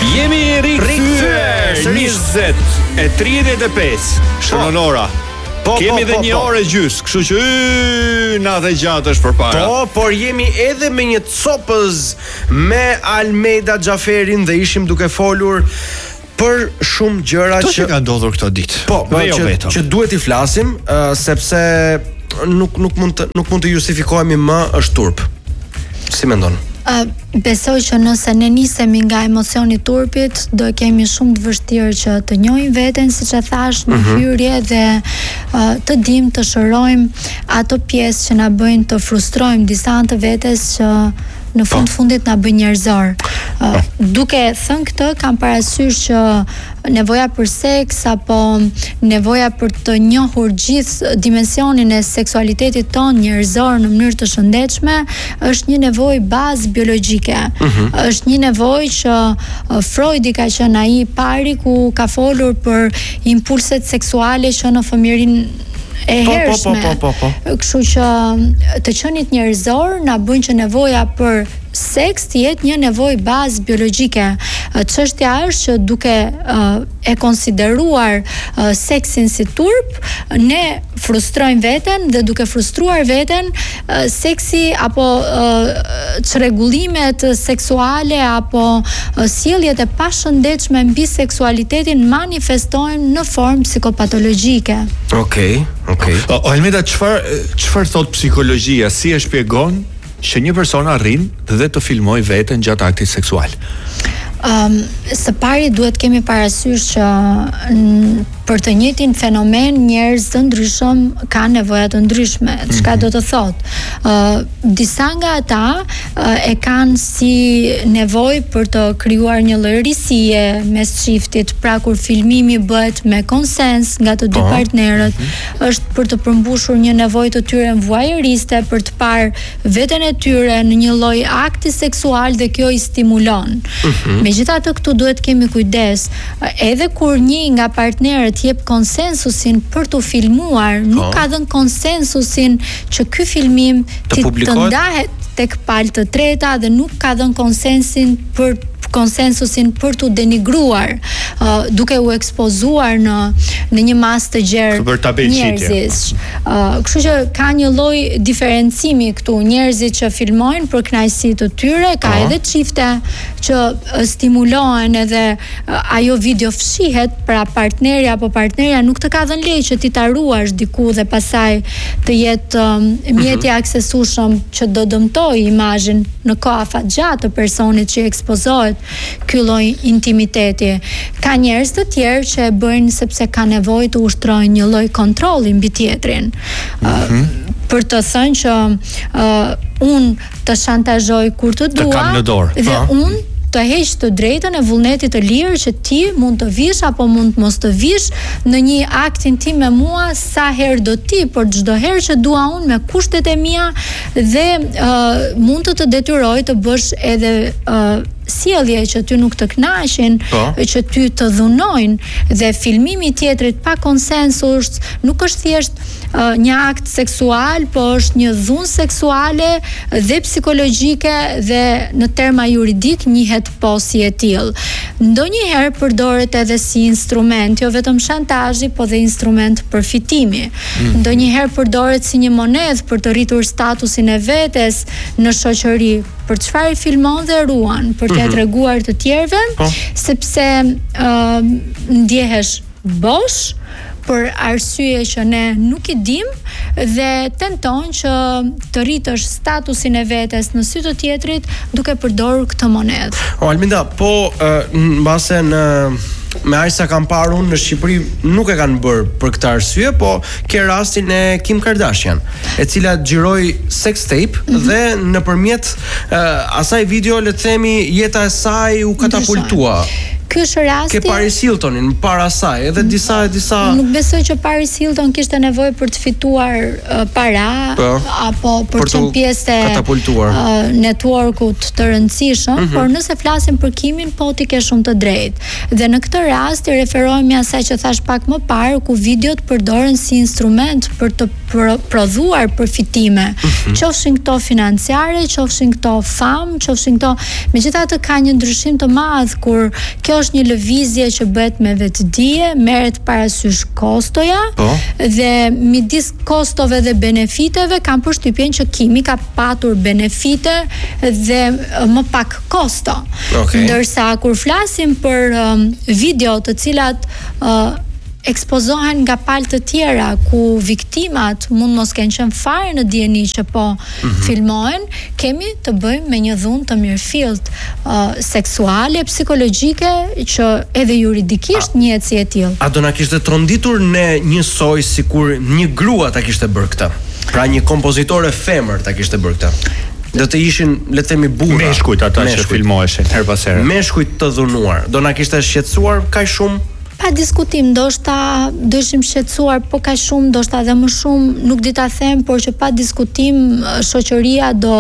Jemi rikthyer 20:35 shënonora. Kemi edhe një orë gjys, kështu që natë e gjatë është përpara. Po, por jemi edhe me një copëz me Almeida Xhaferin dhe ishim duke folur për shumë gjëra që ka ndodhur këto ditë. Po, që duhet i flasim, sepse nuk mund të justifikohemi më, është turp. Si mendon? Besoj që nëse ne nisemi nga emocioni turpit, do kemi shumë të vështirë që të njohim veten, siç e thash, në hyrje dhe të dim të shërojmë ato pjesë që na bëjnë të frustrojmë disa të vetes që në fundit na bën njerëzor. Duke thënë këtë, kam parasysh që nevoja për seks apo nevoja për të njohur gjithë dimensionin e seksualitetit ton njerëzor në mënyrë të shëndetshme është një nevojë bazë biologjike. Është një nevojë që Freudi ka qenë ai i pari ku ka folur për impulset seksuale që në fëmijërinë e hershme. Kështu që të qenit njerëzor na bën që nevoja për seks të jetë një nevojë bazë biologjike. Çështja është që duke e konsideruar seksin si turp, ne frustrojmë veten dhe duke frustruar veten, seksi apo çrregullimet seksuale apo sjelljet e pashëndetshme mbi seksualitetin manifestojnë në formë psikopatologjike. Okej. Almeida, çfarë thot psikologjia? Si e shpjegon që një person arrin dhe të filmoj veten gjatë aktit seksual? Së pari duhet kemi parasysh që për të njëjtin fenomen njerëz të ndryshëm kanë nevoja të ndryshme. Çka do të thotë? Disa nga ata e kanë si nevojë për të krijuar një lloj risie mes çiftit, pra kur filmimi bëhet me konsens nga të dy partnerët, është për të përmbushur një nevojë të tyre vuajeriste, për të parë veten e tyre në një lloj akti seksual dhe kjo i stimulon. Megjithatë këtu duhet kemi kujdes, edhe kur një nga partnerët jep konsensusin për të filmuar, nuk ka dhënë konsensusin që ky filmim të ndahet tek palë të treta dhe nuk ka dhënë konsensusin për të denigruar, duke u ekspozuar në një masë të gjerë njerëzish. Kështu që ka një lloj diferencimi këtu, njerëzit që filmojnë për kënaqësi të tyre, ka edhe çifte që stimulohen edhe ajo video fshihet, pra partneri apo partnerja nuk të ka dhënë leje që ti ta ruash diku dhe pasaj të jetë mjeti aksesueshëm që do dëmtojë imazhin në kohë afatgjatë të personit që ekspozohet ky lloj intimiteti. Ka njerëz të tjerë që e bëjnë sepse ka nevojë të ushtrojnë një lloj kontrolli mbi tjetrin. Për të thënë që unë të shantazhoj kur të dua dhe unë të heq të drejtën e vullnetit të lirë që ti mund të vish apo mund mos të vish në një akt intim me mua sa herë do ti, por çdo herë që dua unë me kushtet e mia dhe mund të detyroj të bësh edhe sjellje që ty nuk të kënaqin, që ty të dhunojnë, dhe filmimi i tjetrit pa konsensus nuk është thjesht një akt seksual, po është një dhunë seksuale dhe psikologjike dhe në terma juridik njihet po si e tillë. Ndonjëherë përdoret edhe si instrument, jo vetëm shantazhi, po dhe instrument përfitimi. Ndonjëherë përdoret si një monedhë për të rritur statusin e vetes në shoqëri. Për çfarë filmon dhe ruan, për t'ia treguar të tjerëve, sepse ndjehesh bosh për arsye që ne nuk i dim dhe tenton që të rritësh statusin e vetes në sy të tjetrit duke përdorur këtë monedhë. Almeida, po mbase me aq sa kam parë unë në Shqipëri nuk e kanë bërë për këtë arsye, po ke rastin e Kim Kardashian, e cila xhiroi sex tape dhe nëpërmjet asaj video, le të themi, jeta e saj u katapultua. ky është rasti. Ke Paris Hiltonin para saj, edhe disa Nuk besoj që Paris Hilton kishte nevojë për të fituar para apo për të qenë pjesë e networkut të rëndësishëm, por nëse flasim për Kimin, po ti ke shumë të drejtë. Dhe në këtë rast i referohemi asaj që thash pak më parë, ku videot përdoren si instrument për të prodhuar përfitime, qofshin këto financiare, qofshin këto famë, qofshin këto, megjithatë ka një ndryshim të madh kur kjo është një lëvizje që bëhet me vetdije, merret parasysh kostoja dhe midis kostove dhe benefiteve kam përshtypjen që Kimi ka patur benefite dhe më pak kosto. Ndërsa kur flasim për video të cilat ekspozohen nga palë të tjera ku viktimat mund mos kenë qenë fare në dieni që po filmohen, kemi të bëjmë me një dhunë të mirëfillt seksuale, psikologjike që edhe juridikisht njihet si e tillë. A do na kishte tronditur ne njësoj sikur një grua ta kishte bërë këtë? Pra një kompozitore femër ta kishte bërë këtë? Do të ishin, le të themi, burra. Meshkujt ata që filmoheshin her pas here. Meshkujt të dhunuar. Do na kishte shqetësuar kaq shumë? Pa diskutim, ndoshta do ishim shqetësuar, po kaq shumë, ndoshta edhe më shumë, nuk di ta them, por që pa diskutim shoqëria do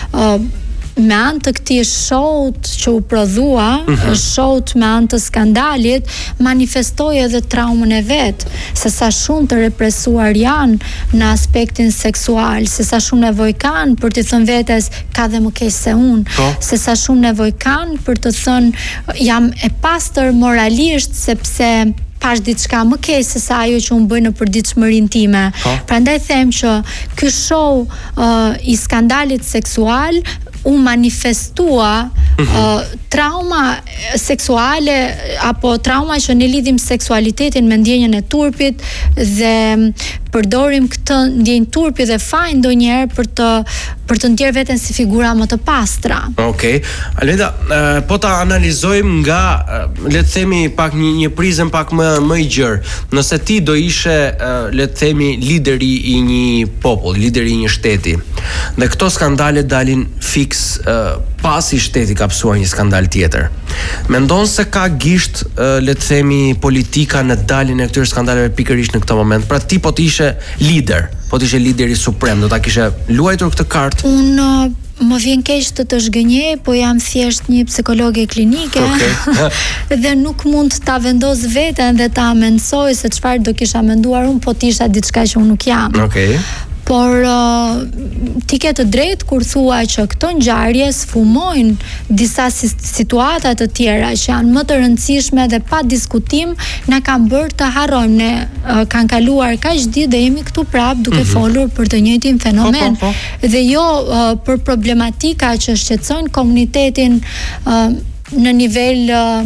me anë të këtij show-t që u prodhua, show-t me anë të skandalit, manifestoi edhe traumën e vet, se sa shumë të represuar janë në aspektin seksual, se sa shumë nevojë kanë për të thënë vetes ka dhe më keq se unë, se sa shumë nevojë kanë për të thënë jam e pastër moralisht sepse pash diçka më keq se sa ajo që unë bëj në përditshmërinë time. Prandaj them që ky show i skandalit seksual u manifestua trauma seksuale apo trauma që ne lidhim seksualitetin me ndjenjën e turpit dhe përdorim këtë ndjenjë turpi dhe faj ndonjëherë për të ndjerë veten si figura më të pastra. Okej. Aleda, po ta analizojmë nga le të themi pak një prizëm pak më i gjerë. Nëse ti do ishe le të themi lideri i një populli, lideri i një shteti, dhe këto skandale dalin fiks pasi shteti ka psuar një skandal tjetër. Mendon se ka gisht le të themi politika në daljen e këtyre skandaleve pikërisht në këtë moment? Pra ti po të ishe lider, po të ishe lideri suprem, do ta kishe luajtur këtë kartë? Unë më vjen keq të zhgënjej, po jam thjesht një psikologe klinike dhe nuk mund ta vendos veten dhe ta mendsoj se çfarë do kisha menduar unë po të isha diçka që unë nuk jam. Por ti ke të drejtë kur thua që këto ngjarje sfumojnë disa situata të tjera që janë më të rëndësishme dhe pa diskutim na kanë bërë të harrojmë. Ne kanë kaluar kaq ditë dhe jemi këtu prap duke folur për të njëjtin fenomen. Dhe jo për problematika që shqetësojnë komunitetin në nivel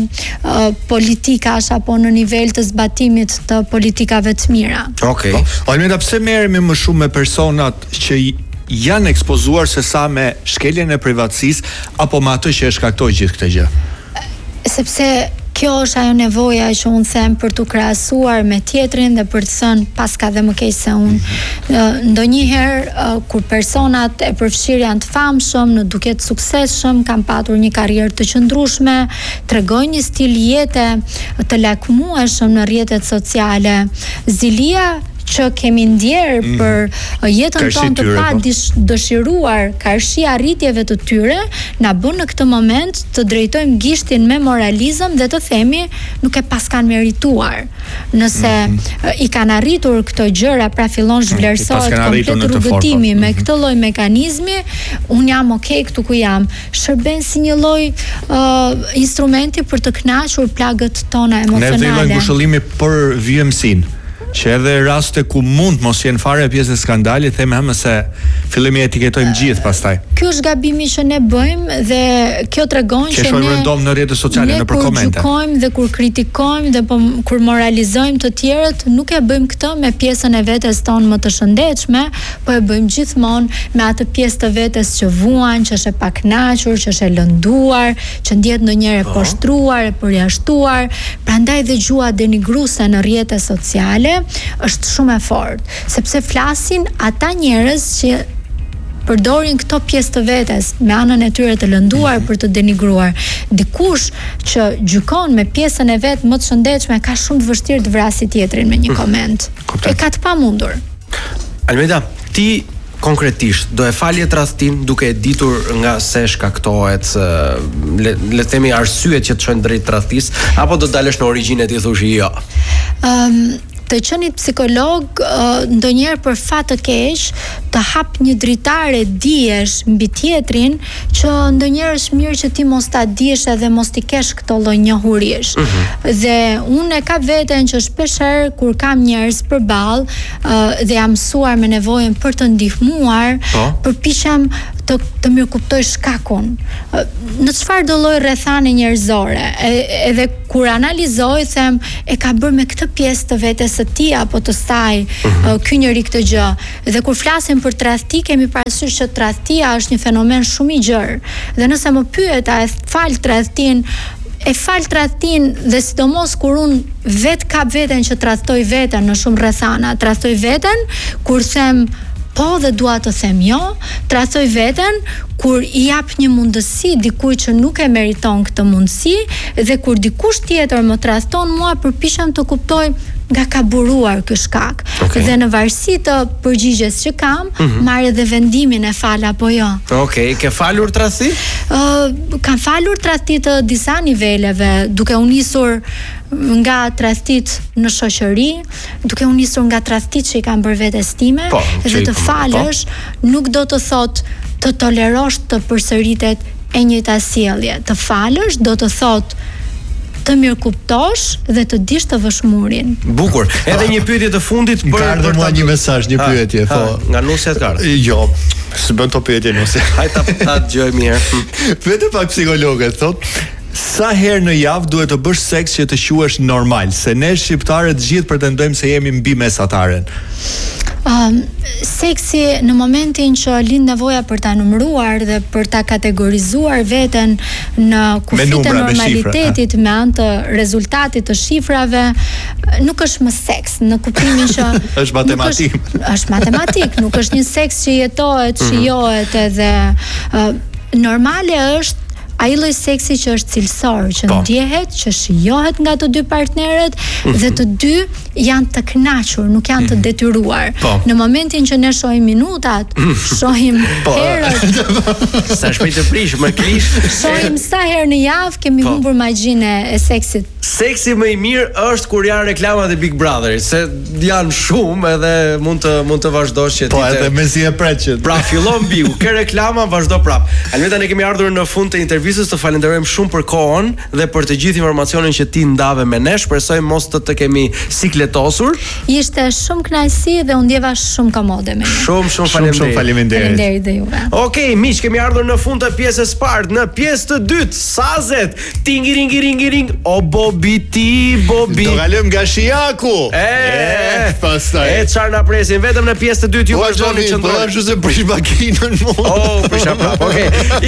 politikash apo në nivel të zbatimit të politikave të mira. Almeda, pse merremi më shumë me personat që janë ekspozuar se sa me shkeljen e privatësisë apo me atë që e shkaktoi gjithë këtë gjë? Sepse kjo është ajo nevoja që unë them për të krahasuar me tjetrin dhe për të thënë pas ka dhe më keq se unë. Ndonjëherë kur personat e përfshirë janë të famshëm, në duket suksesshëm, kanë patur një karrierë të qëndrueshme, tregojnë një stil jete të lakmueshëm në rrjetet sociale, zilia që kemi ndjerë për jetën tonë të pa dëshiruar, karshi arritjeve të tyre, na bën në këtë moment të drejtojmë gishtin me moralizëm dhe të themi nuk e pas kanë merituar. Nëse i kanë arritur këto gjëra, pra fillon zhvlerësohet komplet rrugëtimi me këtë lloj mekanizmi, unë jam okay këtu ku jam. Shërben si një lloj instrumenti për të kënaqur plagët tona emocionale. Ne vëmë ngushëllimi për VMC-n. Që edhe raste ku mund mos jenë fare pjesë e skandalit, themi se fillemi etiketojmë gjithë pastaj. Ky është gabimi që ne bëjmë dhe kjo tregon që ne rëndom në rrjetet sociale në komente. Ne kur gjykojmë dhe kur kritikojmë dhe kur moralizojmë të tjerët, nuk e bëjmë këtë me pjesën e vetes tonë më të shëndetshme, po e bëjmë gjithmonë me atë pjesë të vetes që vuan, që është e pakënaqur, që është e lënduar, që ndjet ndonjëherë e poshtruar, e përjashtuar. Prandaj dhe gjua denigruese në rrjete sociale është shumë e fortë, sepse flasin ata njerëz që përdorin këto pjesë të vetes me anën e tyre të lënduar për të denigruar. Dikush që gjykon me pjesën e vet më të shëndetshme ka shumë të vështirë të vrasë tjetrin me një koment. E ka të pamundur. Almeda, ti konkretisht do e falje tradhtin duke e ditur nga se shkaktohet le të themi arsyet që të çojnë drejt tradhtisë, apo do dalësh në origjinë e ti thush jo? Të qenit psikolog ndonjëherë për fat të keq të hap një dritare dijesh mbi tjetrin që ndonjëherë është mirë që ti mos ta dish edhe mos ti kesh këto lloj njohurish. Dhe unë e kam veten që shpeshherë kur kam njerëz përballë dhe jam mësuar me nevojën për të ndihmuar, përpiqem të mirë kuptoj shkakun. Në çfarë do lloj rrethane njerëzore, edhe kur analizoj them e ka bërë me këtë pjesë të vetes së tij apo të saj, ky njeri këtë gjë. Dhe kur flasim për tradhti, kemi parasysh që tradhtia është një fenomen shumë i gjerë. Dhe nëse më pyet a e fal tradhtin, e fal tradhtin dhe sidomos kur unë vet kap veten që tradhtoj veten në shumë rrethana, tradhtoj veten kur them po dhe dua të them jo, tradhtoj veten kur i jap një mundësi dikujt që nuk e meriton këtë mundësi, dhe kur dikush tjetër më tradhton mua, përpiqem të kuptoj nga ka buruar ky shkak. Dhe në varësi të përgjigjes që kam, marr edhe vendimin e fal apo jo. Ke falur tradhti? Kam falur tradhti të disa niveleve, duke u nisur nga tradhtit në shoqëri, duke u nisur nga tradhtit që i kam bërë vetes time, dhe të falësh nuk do të thotë të tolerosh të përsëritet e njëjta sjellje. Të falësh do të thotë të mirë kuptosh dhe të dish të vësh murin. Bukur. Edhe një pyetje të fundit për mua një mesazh, një pyetje, nga Nusja të Kardë. Jo, s'bën to pyetje Nusja. Hajta ta dëgjoj mirë. Vetëm pak psikologët thotë sa herë në javë duhet të bësh seks që të quhesh normal, se ne shqiptarët gjithë pretendojmë se jemi mbi mesataren. Seksi në momentin që lind nevoja për ta numëruar dhe për ta kategorizuar veten në kufit e normalitetit me anë të rezultatit të shifrave, nuk është më seks, në kuptimin që është matematik. Është matematik, nuk është një seks që jetohet, shijohet edhe normale është ai lloj seksi që është cilësor, që ndjehet, që shijohet nga të dy partnerët dhe të dy janë të kënaqur, nuk janë të detyruar. Në momentin që ne shohim minutat, shohim herët, sa shpejt të prish, më klish, shohim sa herë në javë, kemi humbur magjinë e seksit. Seksi më i mirë është kur janë reklamat e Big Brother, se janë shumë edhe mund të vazhdosh që edhe mezi e preqet. Pra fillon mbiu, ke reklama, vazhdo prap. Almeda, ne kemi ardhur në fund të intervistës, të falenderojmë shumë për kohën dhe për të gjithë informacionin që ti ndave me ne. Shpresoj mos të kemi sikletosur. Ishte shumë kënaqësi dhe u ndjeva shumë komode me ne. Shumë faleminderit. Faleminderit dhe juve. Okej, miq, kemi ardhur në fund të pjesës së parë. Në pjesë të dytë, Sazet, tingiring, o Bobi. Do kalojmë nga Shiaku. Pastaj. Çfarë na presin? Vetëm në pjesë të dytë ju vazhdoni qëndroni. Po ashtu se prish makinën mua. Prisha prap. Okej.